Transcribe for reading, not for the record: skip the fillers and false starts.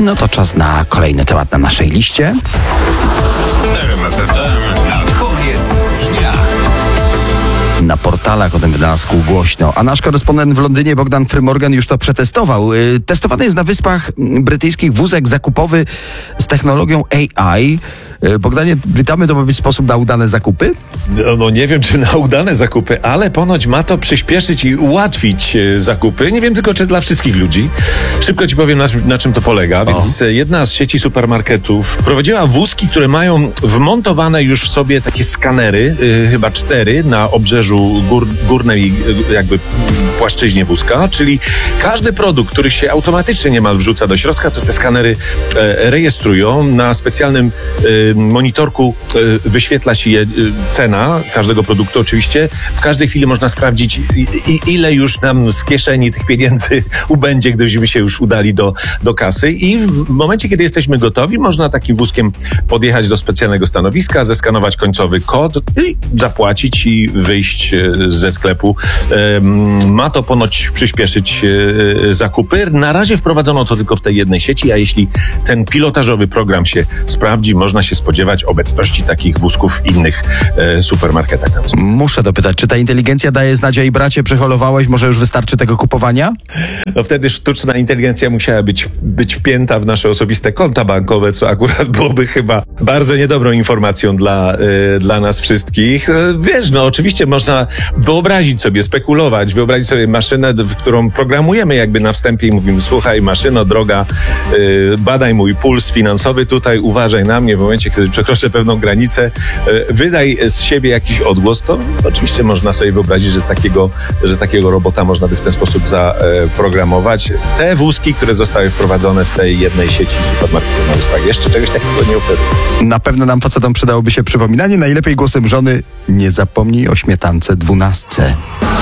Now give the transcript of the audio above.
No to czas na kolejny temat na naszej liście. RMFFM na koniec dnia. Na portalach o tym wynalazku głośno, a nasz korespondent w Londynie Bogdan Frymorgan już to przetestował. Testowany jest na Wyspach Brytyjskich wózek zakupowy z technologią AI. Bogdanie, witamy, to ma być sposób na udane zakupy? No nie wiem, czy na udane zakupy, ale ponoć ma to przyspieszyć i ułatwić zakupy. Nie wiem tylko, czy dla wszystkich ludzi. Szybko ci powiem, na czym to polega. Więc jedna z sieci supermarketów wprowadziła wózki, które mają wmontowane już w sobie takie skanery, chyba 4 na obrzeżu górnej jakby płaszczyźnie wózka, czyli każdy produkt, który się automatycznie niemal wrzuca do środka, to te skanery rejestrują. Na specjalnym monitorku wyświetla się cena każdego produktu oczywiście. W każdej chwili można sprawdzić, ile już nam z kieszeni tych pieniędzy ubędzie, gdybyśmy się już udali do kasy. I w momencie, kiedy jesteśmy gotowi, można takim wózkiem podjechać do specjalnego stanowiska, zeskanować końcowy kod i zapłacić i wyjść ze sklepu. Ma to ponoć przyspieszyć zakupy. Na razie wprowadzono to tylko w tej jednej sieci, a jeśli ten pilotażowy program się sprawdzi, można się spodziewać obecności takich wózków w innych supermarketach. Muszę dopytać, czy ta inteligencja daje znać: ej bracie, przeholowałeś, może już wystarczy tego kupowania? No wtedy sztuczna inteligencja musiała być wpięta w nasze osobiste konta bankowe, co akurat byłoby chyba bardzo niedobrą informacją dla nas wszystkich. Wiesz, no oczywiście można wyobrazić sobie, spekulować, wyobrazić sobie maszynę, w którą programujemy jakby na wstępie i mówimy: słuchaj, maszyno droga, badaj mój puls finansowy tutaj, uważaj na mnie w momencie, kiedy przekroczę pewną granicę, wydaj z siebie jakiś odgłos. To oczywiście można sobie wyobrazić, że takiego robota można by w ten sposób zaprogramować. Te wózki, które zostały wprowadzone w tej jednej sieci supermarketów na Wyspach, jeszcze czegoś takiego nie oferują. Na pewno nam facetom przydałoby się przypominanie, najlepiej głosem żony: nie zapomnij o śmietance 12.